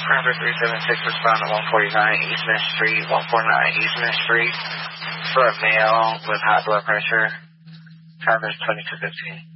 Number 376, respond to 149 East Miss Street, 149 East Miss Street, for a male with high blood pressure. Time is 22:15.